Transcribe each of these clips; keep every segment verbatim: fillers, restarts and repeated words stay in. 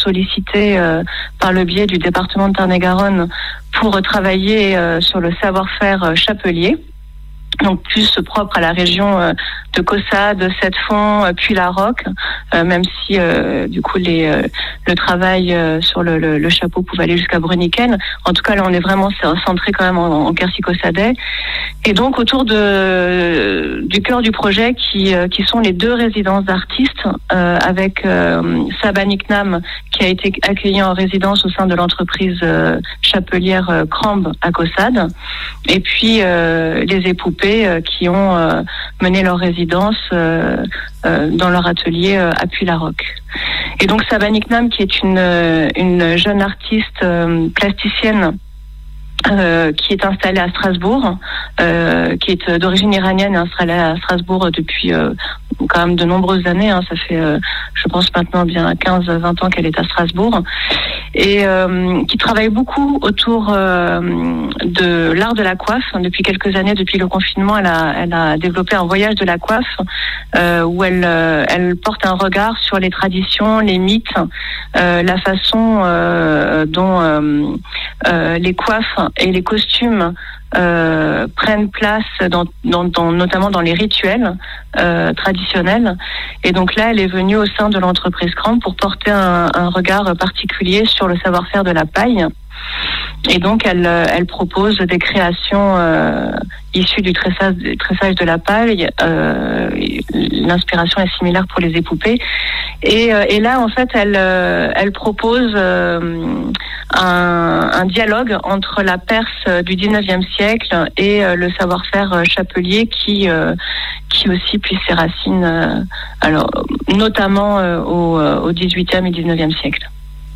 sollicités euh, par le biais du département de Tarn-et-Garonne pour travailler euh, sur le savoir-faire euh, chapelier. Donc plus propre à la région euh, de Caussade, Sept-Fonds, euh, puis la Roque, euh, même si euh, du coup les, euh, le travail euh, sur le, le, le chapeau pouvait aller jusqu'à Bruniquel. En tout cas là on est vraiment centré quand même en, en Quercy-Caussade. Et donc autour de du cœur du projet qui euh, qui sont les deux résidences d'artistes euh, avec euh, Saba Niknam qui a été accueilli en résidence au sein de l'entreprise euh, chapelière euh, Crambe à Caussade, et puis euh, les époupées qui ont euh, mené leur résidence euh, euh, dans leur atelier euh, à Puy-la-Roque. Et donc Saba Niknam, qui est une, une jeune artiste euh, plasticienne Euh, qui est installée à Strasbourg, euh, qui est d'origine iranienne et installée à Strasbourg depuis euh, quand même de nombreuses années. Hein. Ça fait, euh, je pense maintenant bien quinze à vingt ans qu'elle est à Strasbourg. Et euh, qui travaille beaucoup autour euh, de l'art de la coiffe. Depuis quelques années, depuis le confinement, elle a, elle a développé un voyage de la coiffe euh, où elle, euh, elle porte un regard sur les traditions, les mythes, euh, la façon euh, dont euh, euh, les coiffes et les costumes euh, prennent place dans, dans, dans, notamment dans les rituels euh, traditionnels. Et donc là, elle est venue au sein de l'entreprise Crambe pour porter un, un regard particulier sur le savoir-faire de la paille. Et donc, elle, elle propose des créations euh, issues du tressage, du tressage de la paille. Euh, l'inspiration est similaire pour les épopées. Et, et là, en fait, elle, elle propose euh, un, un dialogue entre la Perse du dix-neuvième siècle et le savoir-faire chapelier qui, euh, qui aussi puise ses racines, euh, alors, notamment euh, au, au dix-huitième et dix-neuvième siècle.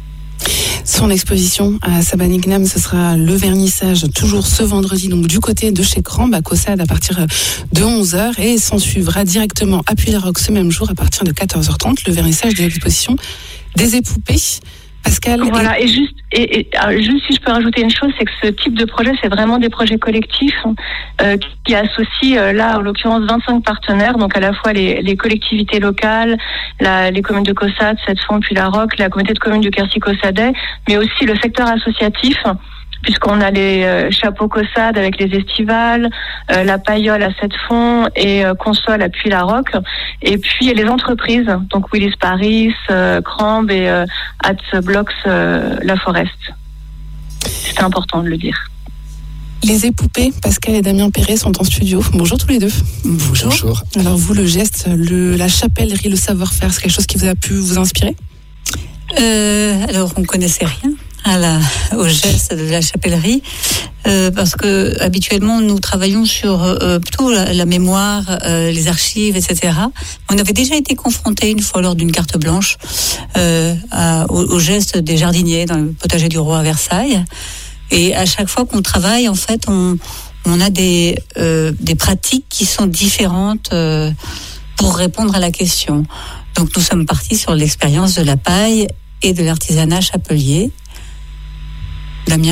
Son exposition à Saba Niknam, ce sera le vernissage toujours ce vendredi, donc du côté de chez Crambe à Caussade à partir de onze heures, et s'en suivra directement à Puy-la-Roque ce même jour à partir de quatorze heures trente le vernissage de l'exposition des époupées. Pascal. Voilà, et, et juste, et, et alors, juste si je peux rajouter une chose, c'est que ce type de projet, c'est vraiment des projets collectifs euh, qui, qui associent euh, là, en l'occurrence, vingt-cinq partenaires, donc à la fois les, les collectivités locales, la, les communes de Caussade, Sept-Fonds, Puy-la-Roque, la communauté de communes du Quercy-Caussade, mais aussi le secteur associatif, puisqu'on a les euh, chapeaux Caussade avec les estivales, euh, la paillole à Sept-Fonds et euh, Console à Puy-la-Roque, et puis les entreprises, donc Willis Paris, euh, Crambe et euh, At Blocks euh, La Forest. C'est important de le dire. Les époupées, Pascal et Damien Perret, sont en studio. Bonjour tous les deux. Bonjour. Bonjour. Alors vous, le geste, le, la chapellerie, le savoir-faire, c'est quelque chose qui vous a pu vous inspirer ? euh, Alors on ne connaissait rien à la, au geste de la chapellerie, euh, parce que habituellement nous travaillons sur euh, plutôt la, la mémoire, euh, les archives, et cetera. On avait déjà été confrontés une fois lors d'une carte blanche euh, à, au, au geste des jardiniers dans le potager du roi à Versailles. Et à chaque fois qu'on travaille, en fait, on, on a des, euh, des pratiques qui sont différentes euh, pour répondre à la question. Donc nous sommes partis sur l'expérience de la paille et de l'artisanat chapelier. Damien ?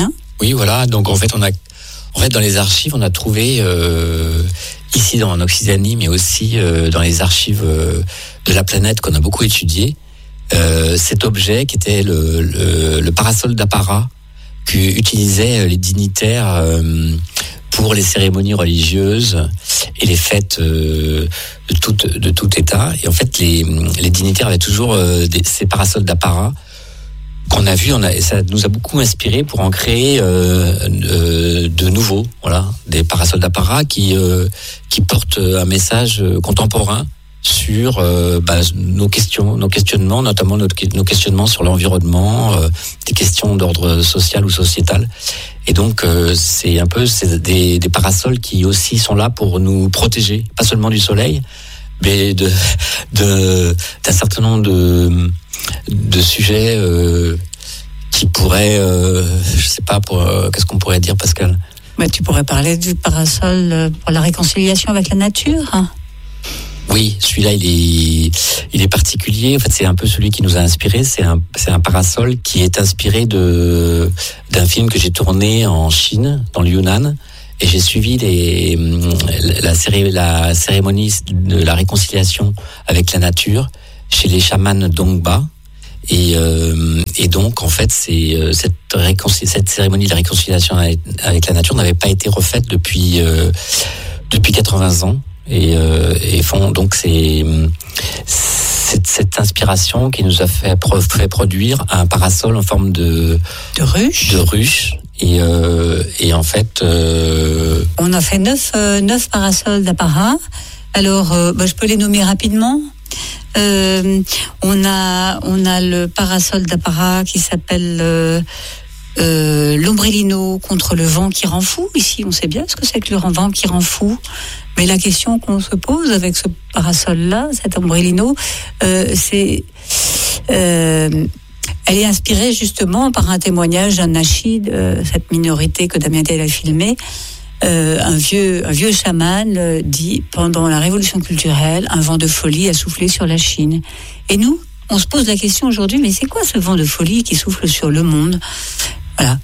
Oui, voilà. Donc en fait, on a, en fait, dans les archives, on a trouvé euh, ici dans en Occitanie, mais aussi euh, dans les archives euh, de la planète qu'on a beaucoup étudié, euh, cet objet qui était le, le, le parasol d'apparat qu'utilisaient les dignitaires euh, pour les cérémonies religieuses et les fêtes euh, de tout de tout état. Et en fait, les les dignitaires avaient toujours euh, des, ces parasols d'apparat qu'on a vu, on a, ça nous a beaucoup inspiré pour en créer euh, euh, de nouveaux, voilà, des parasols d'apparat qui euh, qui portent un message contemporain sur euh, bah, nos questions, nos questionnements, notamment notre, nos questionnements sur l'environnement, euh, des questions d'ordre social ou sociétal. Et donc euh, c'est un peu c'est des, des parasols qui aussi sont là pour nous protéger, pas seulement du soleil, mais de, de d'un certain nombre de de sujets euh, qui pourraient, euh, je sais pas, pour euh, qu'est-ce qu'on pourrait dire, Pascal ? Mais tu pourrais parler du parasol pour la réconciliation avec la nature. Oui, celui-là, il est, il est particulier. En fait, c'est un peu celui qui nous a inspiré. C'est un, c'est un parasol qui est inspiré de d'un film que j'ai tourné en Chine, dans le Yunnan, et j'ai suivi les la, céré, la cérémonie de la réconciliation avec la nature chez les chamans Dongba. Et, euh, et donc, en fait, c'est cette, réconcil- cette cérémonie de la réconciliation avec, avec la nature n'avait pas été refaite depuis euh, depuis quatre-vingts ans. Et, euh, et font donc c'est cette, cette inspiration qui nous a fait, fait produire un parasol en forme de de ruche. De ruche. Et, euh, et en fait, euh... on a fait neuf euh, neuf parasols d'apparat. Alors, euh, bah, je peux les nommer rapidement. Euh, on a on a le parasol d'apparat qui s'appelle euh, euh, l'ombrellino contre le vent qui rend fou. Ici, on sait bien ce que c'est que le vent qui rend fou. Mais la question qu'on se pose avec ce parasol-là, cet ombrellino, euh, c'est euh, elle est inspirée justement par un témoignage d'un Nachid, euh, cette minorité que Damien Tell a filmé. Euh, un vieux, un vieux chaman euh, dit pendant la révolution culturelle, un vent de folie a soufflé sur la Chine. Et nous, on se pose la question aujourd'hui, mais c'est quoi ce vent de folie qui souffle sur le monde ? Voilà.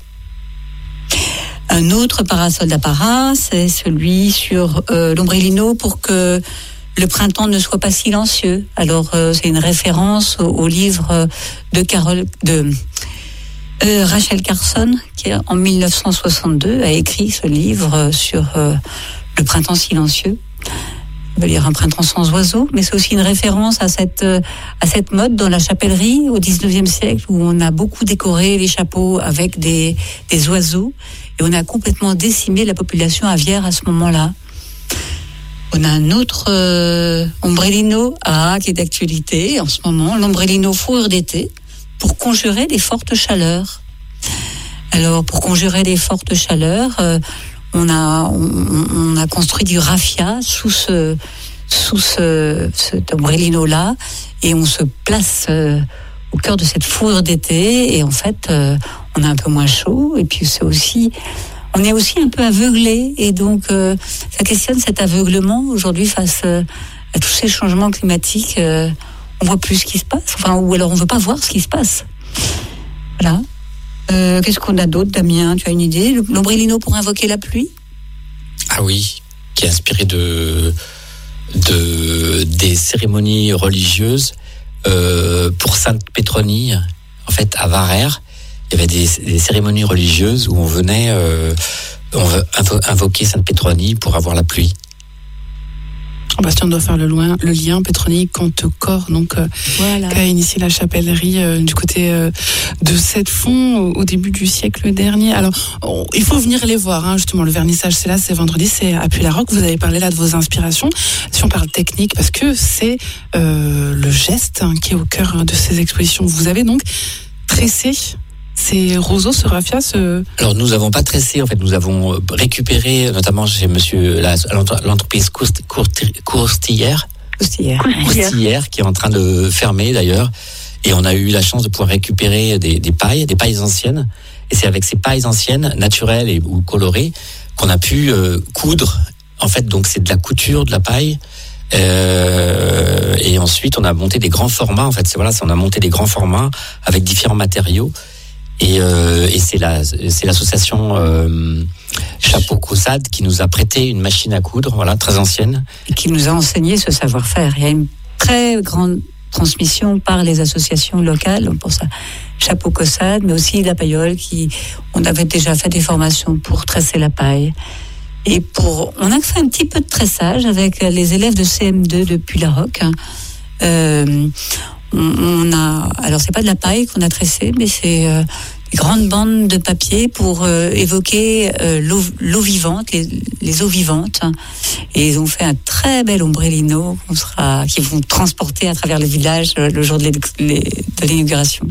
Un autre parasol d'apparat, c'est celui sur euh, l'ombrellino pour que le printemps ne soit pas silencieux. Alors, euh, c'est une référence au, au livre de Carole, de euh, Rachel Carson, qui en dix-neuf cent soixante-deux a écrit ce livre sur euh, le printemps silencieux. On va lire Un printemps sans oiseaux, mais c'est aussi une référence à cette euh, à cette mode dans la chapellerie au dix-neuvième siècle où on a beaucoup décoré les chapeaux avec des des oiseaux et on a complètement décimé la population aviaire à ce moment-là. On a un autre euh, ombrellino ah, qui est d'actualité en ce moment, l'ombrellino fourrure d'été, pour conjurer des fortes chaleurs. Alors, pour conjurer des fortes chaleurs, euh, on a on, on a construit du raffia sous ce sous ce cet ombrellino-là et on se place euh, au cœur de cette fourrure d'été et en fait, euh, on a un peu moins chaud et puis c'est aussi on est aussi un peu aveuglé et donc euh, ça questionne cet aveuglement aujourd'hui face euh, à tous ces changements climatiques. Euh, on voit plus ce qui se passe, enfin ou alors on veut pas voir ce qui se passe. Voilà. Euh, qu'est-ce qu'on a d'autre, Damien ? Tu as une idée ? L'ombrellino pour invoquer la pluie ? Ah oui, qui est inspiré de de des cérémonies religieuses euh, pour Sainte Pétronie, en fait à Varères. Il y avait des, des cérémonies religieuses où on venait euh, on veut invo- invoquer Sainte Pétronie pour avoir la pluie. Bastien doit faire le, loin, le lien, Pétronie, Cantecor, donc euh, voilà. Qui a initié la chapellerie euh, du côté euh, de Sept-Fonds au, au début du siècle dernier. Alors, on, il faut venir les voir, hein, justement, le vernissage, c'est là, c'est vendredi, c'est à Puy-la-Roque. Vous avez parlé là de vos inspirations. Si on parle technique, parce que c'est euh, le geste hein, qui est au cœur de ces expositions. Vous avez donc tressé ces roseaux, ce raffia, ce... Alors nous n'avons pas tressé, en fait, nous avons récupéré, notamment chez Monsieur la, l'entreprise Courst, Courst, Courstillère, Courstillère, Courstillère, qui est en train de fermer d'ailleurs, et on a eu la chance de pouvoir récupérer des, des pailles, des pailles anciennes, et c'est avec ces pailles anciennes, naturelles et ou colorées, qu'on a pu euh, coudre. En fait, donc c'est de la couture de la paille. Euh, et ensuite, on a monté des grands formats. En fait, c'est voilà, c'est, on a monté des grands formats avec différents matériaux. Et, euh, et c'est, la, c'est l'association euh, Chapeau Caussade qui nous a prêté une machine à coudre, voilà, très ancienne. Et qui nous a enseigné ce savoir-faire. Il y a une très grande transmission par les associations locales, on pense à Chapeau Caussade, mais aussi la Paillole, qui, on avait déjà fait des formations pour tresser la paille. Et pour, on a fait un petit peu de tressage avec les élèves de C M deux de Puy-la-Roque. Euh, on, on a, alors c'est pas de la paille qu'on a tressé, mais c'est euh, des grandes bandes de papier pour euh, évoquer euh, l'eau, l'eau vivante, les, les eaux vivantes. Et ils ont fait un très bel ombrellino qu'on sera, qu'ils vont transporter à travers le village le, le jour de, les, de l'inauguration.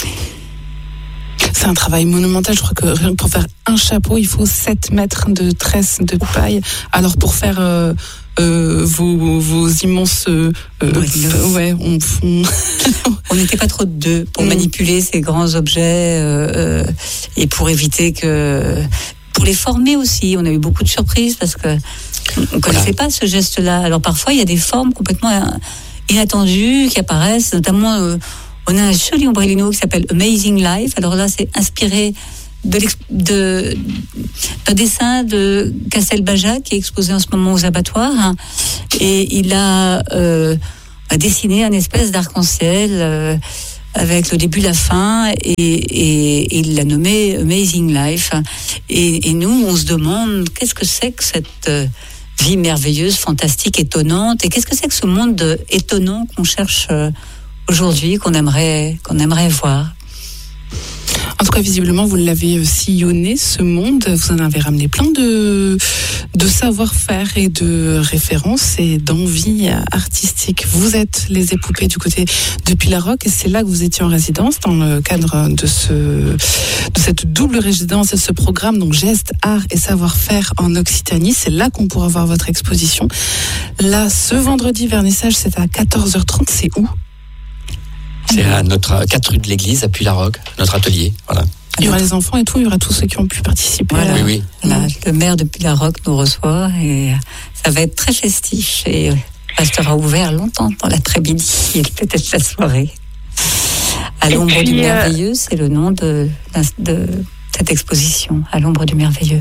C'est un travail monumental. Je crois que pour faire un chapeau, il faut sept mètres de tresse de paille. Alors pour faire euh, euh, vos, vos immenses... Euh, ouais, euh, ouais, on... on n'était pas trop de deux pour mmh. manipuler ces grands objets euh, euh, et pour éviter que... Pour les former aussi, on a eu beaucoup de surprises parce que on ne connaissait voilà. pas ce geste-là. Alors parfois, il y a des formes complètement inattendues qui apparaissent, notamment... Euh, on a un joli ombrellino qui s'appelle Amazing Life. Alors là, c'est inspiré de, de, d'un dessin de Castelbajac qui est exposé en ce moment aux abattoirs. Et il a, euh, a dessiné un espèce d'arc-en-ciel euh, avec le début, la fin, et, et, et il l'a nommé Amazing Life. Et, et nous, on se demande qu'est-ce que c'est que cette vie merveilleuse, fantastique, étonnante, et qu'est-ce que c'est que ce monde étonnant qu'on cherche aujourd'hui, qu'on aimerait, qu'on aimerait voir. En tout cas, visiblement, vous l'avez sillonné, ce monde. Vous en avez ramené plein de, de savoir-faire et de références et d'envie artistique. Vous êtes les Épopées du côté de Pilarroc et c'est là que vous étiez en résidence dans le cadre de, ce, de cette double résidence et ce programme, donc Gestes, Art et Savoir-faire en Occitanie. C'est là qu'on pourra voir votre exposition. Là, ce vendredi, vernissage, c'est à quatorze heures trente. C'est où ? C'est à notre quatre rue de l'église, à Puy-la-Roque, notre atelier. Voilà. Il y aura les enfants et tout, il y aura tous ceux qui ont pu participer. Voilà. Oui, oui. Voilà. Le maire de Puy-la-Roque nous reçoit et ça va être très festif et restera ouvert longtemps dans l'après-midi et peut-être la soirée. À l'ombre puis, du merveilleux, euh... c'est le nom de, de cette exposition, à l'ombre du merveilleux.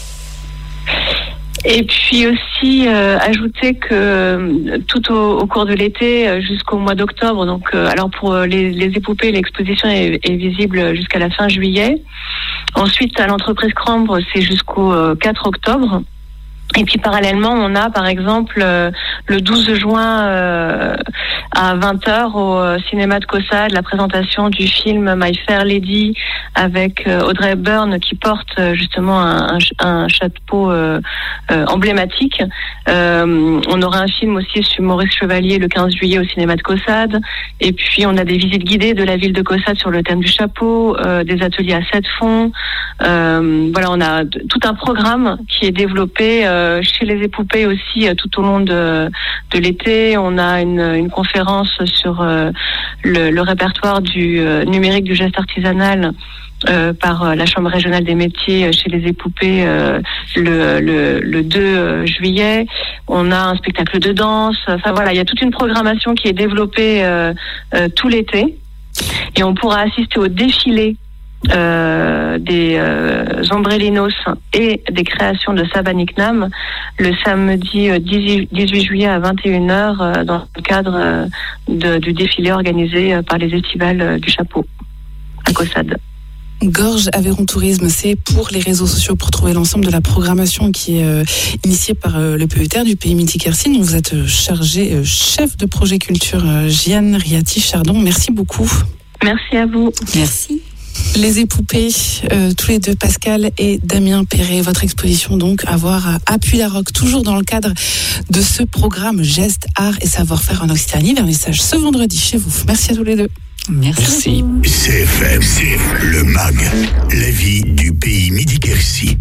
Et puis aussi euh, ajouter que euh, tout au, au cours de l'été euh, jusqu'au mois d'octobre, donc euh, alors pour euh, les, les épopées, l'exposition est, est visible jusqu'à la fin juillet. Ensuite, à l'entreprise Crambre, c'est jusqu'au euh, quatre octobre. Et puis parallèlement, on a par exemple euh, le douze juin euh, à vingt heures au euh, cinéma de Caussade la présentation du film My Fair Lady avec euh, Audrey Hepburn qui porte euh, justement un, un, un chapeau euh, euh, emblématique. Euh, on aura un film aussi sur Maurice Chevalier le quinze juillet au cinéma de Caussade. Et puis on a des visites guidées de la ville de Caussade sur le thème du chapeau, euh, des ateliers à sept fonds. Euh, voilà, on a d- tout un programme qui est développé euh, chez les Épopées aussi euh, tout au long de, de l'été. On a une, une conférence sur euh, le, le répertoire du euh, numérique du geste artisanal euh, par euh, la Chambre régionale des métiers euh, chez les Épopées euh, le, le, le deux juillet. On a un spectacle de danse. Enfin voilà, il y a toute une programmation qui est développée euh, euh, tout l'été. Et on pourra assister au défilé Euh, des euh, ombrelinos et des créations de Sabanik Nam le samedi euh, dix-huit juillet à vingt et une heures euh, dans le cadre euh, de, du défilé organisé euh, par les estivales euh, du chapeau à Caussade. Gorge Aveyron Tourisme, c'est pour les réseaux sociaux pour trouver l'ensemble de la programmation qui est euh, initiée par euh, le P E T R du Pays Midi-Quercy. Vous êtes euh, chargé, euh, chef de projet culture, euh, Jeanne Riati-Chardon. Merci beaucoup. Merci à vous. Merci. Les Épopées, euh, tous les deux, Pascal et Damien Perret. Votre exposition donc à voir à Puy-la-Roque, toujours dans le cadre de ce programme Gestes, Art et Savoir-faire en Occitanie. Vernissage ce vendredi chez vous. Merci à tous les deux. Merci. Merci. C F M, c'est le M A G, la vie du Pays Midi-Quercy.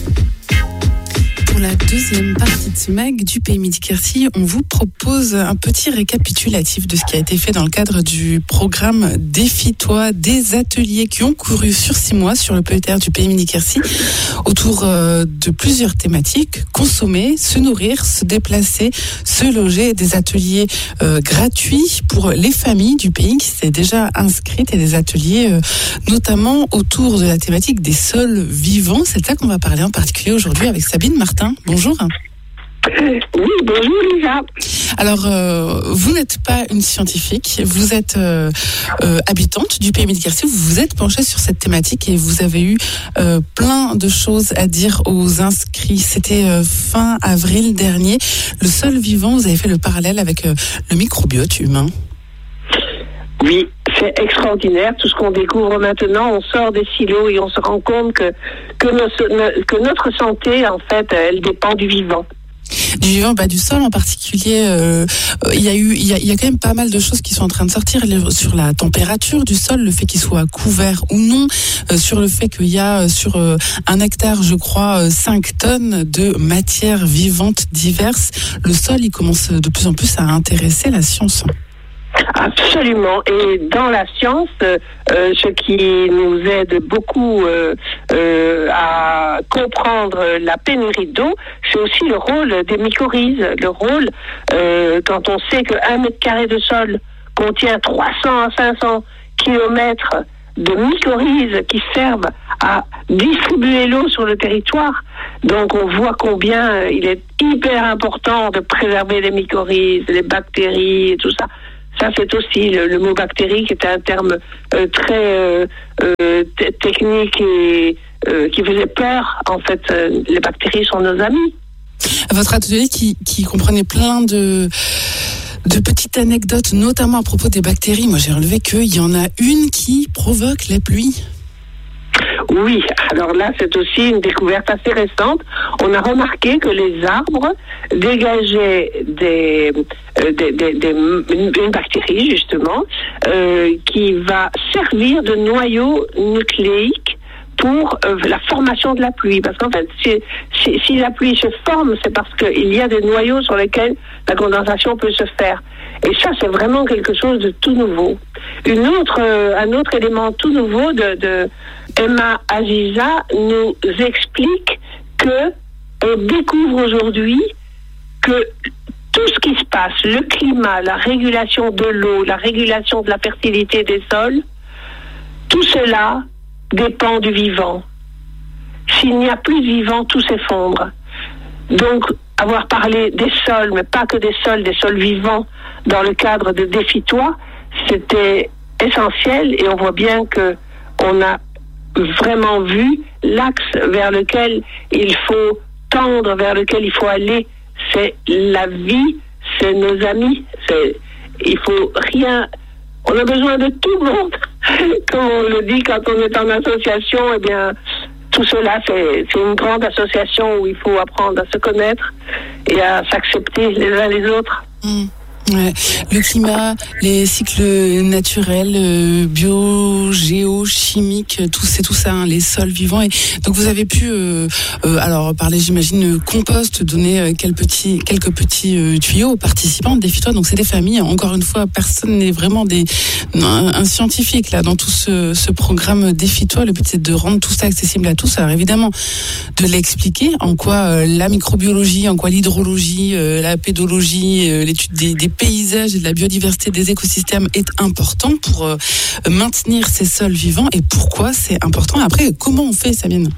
Pour la deuxième partie de ce mag du Pays Midi-Quercy, on vous propose un petit récapitulatif de ce qui a été fait dans le cadre du programme Défie-toi, des ateliers qui ont couru sur six mois sur le P E T R du Pays Midi-Quercy autour euh, de plusieurs thématiques: consommer, se nourrir, se déplacer, se loger, des ateliers euh, gratuits pour les familles du pays qui s'étaient déjà inscrites et des ateliers euh, notamment autour de la thématique des sols vivants. C'est de ça qu'on va parler en particulier aujourd'hui avec Sabine Martin. Bonjour. Euh, oui, bonjour Lisa. Alors, euh, vous n'êtes pas une scientifique, vous êtes euh, euh, habitante du Pays Midi-Quercy, vous vous êtes penchée sur cette thématique et vous avez eu euh, plein de choses à dire aux inscrits. C'était euh, fin avril dernier. Le sol vivant, vous avez fait le parallèle avec euh, le microbiote humain. Oui, c'est extraordinaire tout ce qu'on découvre maintenant. On sort des silos et on se rend compte que que, nos, que notre santé, en fait, elle dépend du vivant. Du vivant, bah, du sol en particulier. Euh, il y a eu, il y a, il y a quand même pas mal de choses qui sont en train de sortir sur la température du sol, le fait qu'il soit couvert ou non, euh, sur le fait qu'il y a sur euh, un hectare, je crois, cinq tonnes de matières vivantes diverses. Le sol, il commence de plus en plus à intéresser la science. Absolument. Et dans la science, euh, ce qui nous aide beaucoup euh, euh, à comprendre la pénurie d'eau, c'est aussi le rôle des mycorhizes. Le rôle, euh, quand on sait qu'un mètre carré de sol contient trois cents à cinq cents kilomètres de mycorhizes qui servent à distribuer l'eau sur le territoire. Donc on voit combien il est hyper important de préserver les mycorhizes, les bactéries et tout ça. Ça, c'est aussi le, le mot bactérie, qui était un terme euh, très euh, euh, t- technique et euh, qui faisait peur. En fait, euh, les bactéries sont nos amis. Votre atelier qui, qui comprenait plein de, de petites anecdotes, notamment à propos des bactéries. Moi, j'ai relevé qu'il y en a une qui provoque la pluie. Oui, alors là, c'est aussi une découverte assez récente. On a remarqué que les arbres dégageaient des, euh, des, des, des, une, une bactérie, justement, euh, qui va servir de noyau nucléique pour euh, la formation de la pluie. Parce qu'en fait, si, si, si la pluie se forme, c'est parce qu'il y a des noyaux sur lesquels la condensation peut se faire. Et ça, c'est vraiment quelque chose de tout nouveau. Une autre, euh, un autre élément tout nouveau de, de Emma Aziza nous explique que on découvre aujourd'hui que tout ce qui se passe, le climat, la régulation de l'eau, la régulation de la fertilité des sols, tout cela dépend du vivant. S'il n'y a plus de vivant, tout s'effondre. Donc, avoir parlé des sols, mais pas que des sols, des sols vivants, dans le cadre de Défie-toi, c'était essentiel, et on voit bien que on a vraiment vu l'axe vers lequel il faut tendre, vers lequel il faut aller. C'est la vie, c'est nos amis. C'est, il faut rien. On a besoin de tout le monde. Comme on le dit quand on est en association, eh bien, tout cela, c'est, c'est une grande association où il faut apprendre à se connaître et à s'accepter les uns les autres. Mmh. Ouais. Le climat, les cycles naturels, euh, bio, géo, chimiques, tout c'est tout ça, hein, les sols vivants. Et donc vous avez pu, euh, euh, alors parler, j'imagine, compost, donner euh, quelques petits, quelques petits euh, tuyaux aux participants de Défie-toi. Donc c'est des familles. Encore une fois, personne n'est vraiment des un, un scientifique là dans tout ce, ce programme Défie-toi. Le but c'est de rendre tout ça accessible à tous. Alors évidemment, de l'expliquer en quoi euh, la microbiologie, en quoi l'hydrologie, euh, la pédologie, euh, l'étude des, des paysages et de la biodiversité des écosystèmes est important pour euh, maintenir ces sols vivants. Et pourquoi c'est important? Après, comment on fait, Sabine?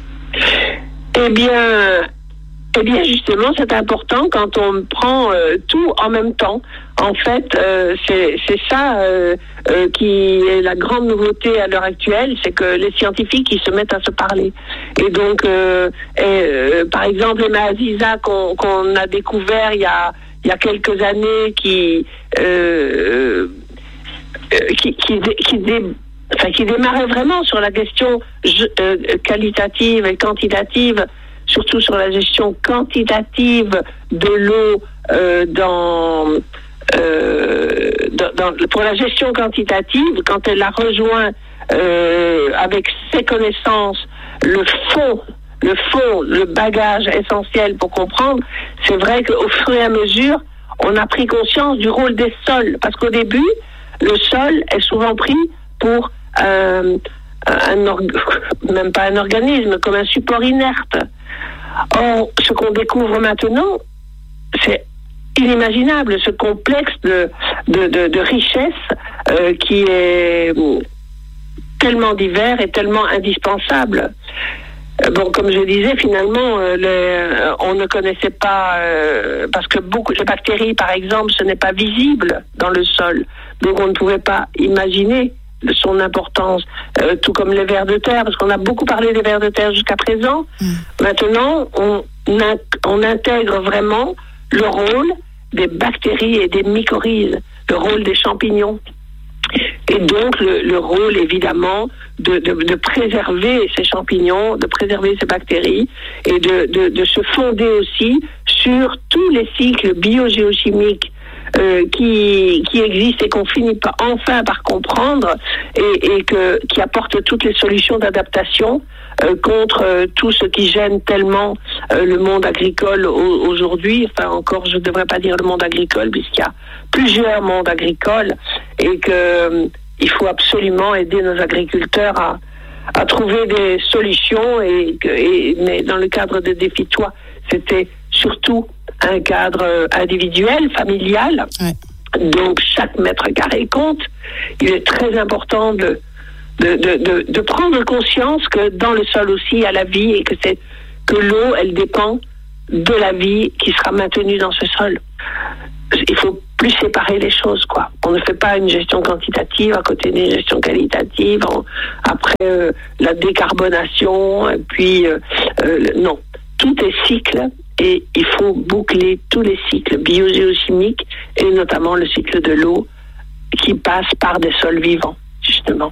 Eh bien, eh bien justement, c'est important quand on prend euh, tout en même temps. En fait, euh, c'est, c'est ça euh, euh, qui est la grande nouveauté à l'heure actuelle, c'est que les scientifiques, ils se mettent à se parler. Et donc, euh, et, euh, par exemple, Emma Aziza, qu'on, qu'on a découvert il y a il y a quelques années, qui euh, euh, qui qui, qui, dé, enfin, qui démarrait vraiment sur la question euh, qualitative et quantitative, surtout sur la gestion quantitative de l'eau euh, dans, euh, dans, dans pour la gestion quantitative, quand elle a rejoint euh, avec ses connaissances le fond. Le fond, le bagage essentiel pour comprendre, c'est vrai qu'au fur et à mesure, on a pris conscience du rôle des sols. Parce qu'au début, le sol est souvent pris pour euh, un org... même pas un organisme, comme un support inerte. Or, ce qu'on découvre maintenant, c'est inimaginable, ce complexe de, de, de, de richesse euh, qui est tellement divers et tellement indispensable. Bon, comme je disais, finalement, euh, le, on ne connaissait pas, euh, parce que beaucoup de bactéries, par exemple, ce n'est pas visible dans le sol. Donc, on ne pouvait pas imaginer son importance, euh, tout comme les vers de terre, parce qu'on a beaucoup parlé des vers de terre jusqu'à présent. Mmh. Maintenant, on, on intègre vraiment le rôle des bactéries et des mycorhizes, le rôle des champignons. Et donc, le, le rôle, évidemment, de, de, de préserver ces champignons, de préserver ces bactéries, et de, de, de se fonder aussi sur tous les cycles biogéochimiques euh, qui, qui existent et qu'on finit par, enfin par comprendre, et, et que, qui apportent toutes les solutions d'adaptation euh, contre euh, tout ce qui gêne tellement euh, le monde agricole au, aujourd'hui. Enfin, encore, je ne devrais pas dire le monde agricole, puisqu'il y a plusieurs mondes agricoles, et que euh, il faut absolument aider nos agriculteurs à, à trouver des solutions. Et, et mais dans le cadre de Défie-toi, c'était surtout un cadre individuel, familial. Ouais. Donc chaque mètre carré compte. Il est très important de de, de, de de prendre conscience que dans le sol aussi il y a la vie, et que c'est que l'eau, elle dépend de la vie qui sera maintenue dans ce sol. Il faut plus séparer les choses, quoi. On ne fait pas une gestion quantitative à côté d'une gestion qualitative, en, après euh, la décarbonation, et puis euh, euh, non. Tout est cycle et il faut boucler tous les cycles bio-géochimiques et notamment le cycle de l'eau qui passe par des sols vivants, justement.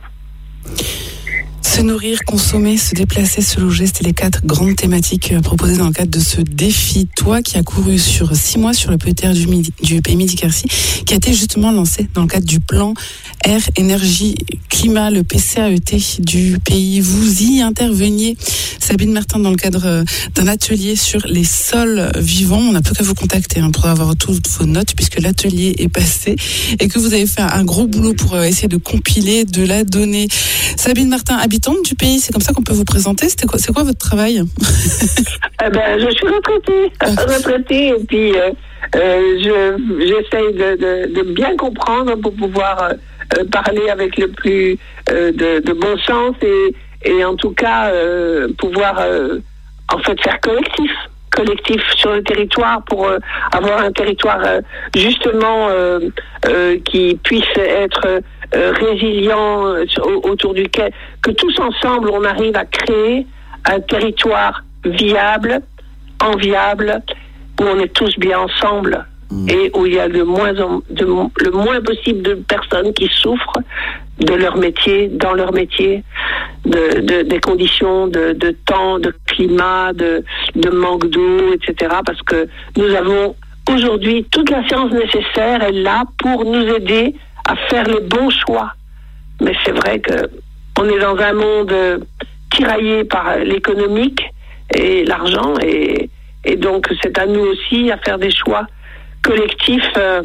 Se nourrir, consommer, se déplacer, se loger, c'était les quatre grandes thématiques proposées dans le cadre de ce défi. Toi qui as couru sur six mois sur le P E T R du, Midi, du Pays Midi-Quercy, qui a été justement lancé dans le cadre du plan Air, Énergie, Climat, le P C A E T du pays. Vous y interveniez, Sabine Martin, dans le cadre d'un atelier sur les sols vivants. On n'a plus qu'à vous contacter hein, pour avoir toutes vos notes, puisque l'atelier est passé et que vous avez fait un gros boulot pour essayer de compiler, de la donner. Sabine Martin, habitante du pays, c'est comme ça qu'on peut vous présenter. C'était quoi, c'est quoi votre travail? eh ben, je suis retraitée, retraitée et puis euh, euh, je, j'essaye de, de, de bien comprendre pour pouvoir euh, parler avec le plus euh, de, de bon sens et, et en tout cas euh, pouvoir euh, en fait faire collectif. collectif sur le territoire pour euh, avoir un territoire euh, justement euh, euh, qui puisse être euh, résilient euh, autour duquel que tous ensemble on arrive à créer un territoire viable, enviable, où on est tous bien ensemble mmh. et où il y a le moins, en, de, le moins possible de personnes qui souffrent de leur métier, dans leur métier, de, de, des conditions de, de temps, de climat, de, de manque d'eau, et cetera. Parce que nous avons aujourd'hui toute la science nécessaire est là pour nous aider à faire les bons choix. Mais c'est vrai que on est dans un monde tiraillé par l'économique et l'argent, et, et donc c'est à nous aussi à faire des choix collectifs euh,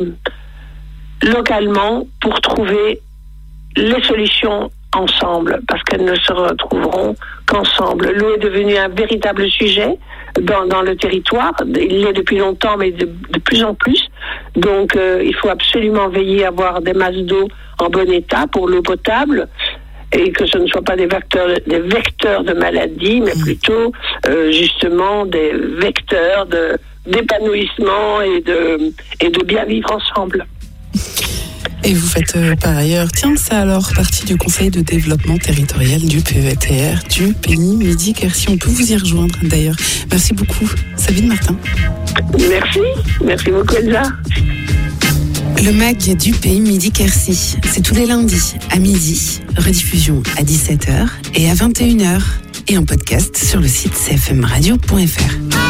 localement pour trouver les solutions ensemble, parce qu'elles ne se retrouveront qu'ensemble. L'eau est devenue un véritable sujet dans, dans le territoire. Il l'est depuis longtemps, mais de, de plus en plus. Donc, euh, il faut absolument veiller à avoir des masses d'eau en bon état pour l'eau potable, et que ce ne soit pas des vecteurs, des vecteurs de maladies, mais plutôt euh, justement des vecteurs de, d'épanouissement et de, et de bien vivre ensemble. Et vous faites euh, par ailleurs, tiens, ça alors, partie du Conseil de développement territorial du P E T R du Pays Midi-Quercy. On peut vous y rejoindre d'ailleurs. Merci beaucoup, Sabine Martin. Merci, merci beaucoup Elsa. Le mag du Pays Midi-Quercy, c'est tous les lundis à midi, rediffusion à dix-sept heures et à vingt et une heures et en podcast sur le site c f m radio point f r.